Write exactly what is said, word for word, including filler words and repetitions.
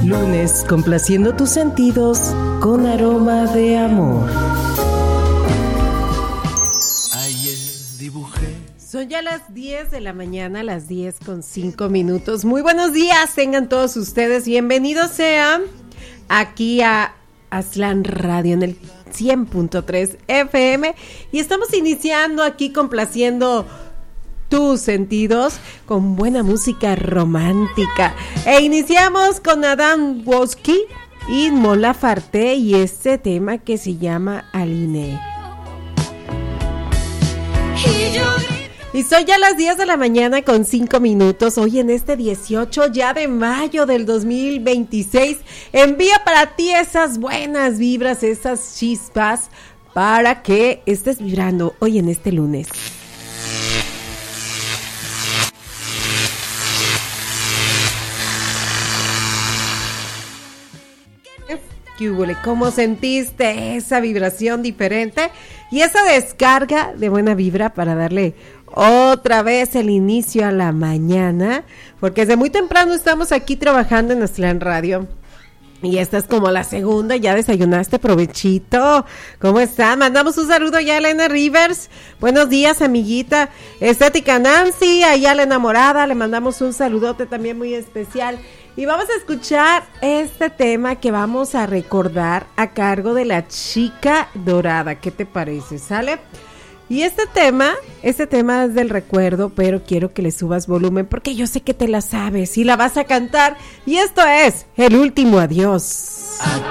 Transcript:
Lunes, complaciendo tus sentidos con aroma de amor. Ayer dibujé. Son ya las diez de la mañana, las diez con cinco minutos. Muy buenos días, tengan todos ustedes. Bienvenidos sean aquí a Aztlán Radio en el cien punto tres F M. Y estamos iniciando aquí complaciendo tus sentidos con buena música romántica. E iniciamos con Adam Woski y Mon Laferte y este tema que se llama Aline. Y son ya las diez de la mañana con cinco minutos, hoy en este dieciocho ya de mayo del dos mil veintiséis. Envía para ti esas buenas vibras, esas chispas, para que estés vibrando hoy en este lunes. ¿Qué hubo? ¿Cómo sentiste esa vibración diferente? Y esa descarga de buena vibra para darle otra vez el inicio a la mañana, porque desde muy temprano estamos aquí trabajando en Aztlán Radio. Y esta es como la segunda, ya desayunaste, provechito. ¿Cómo están? Mandamos un saludo ya a Elena Rivers. Buenos días, amiguita. Estética Nancy, allá la enamorada, le mandamos un saludote también muy especial. Y vamos a escuchar este tema que vamos a recordar a cargo de La Chica Dorada. ¿Qué te parece? ¿Sale? Y este tema, este tema es del recuerdo, pero quiero que le subas volumen porque yo sé que te la sabes y la vas a cantar. Y esto es El Último Adiós.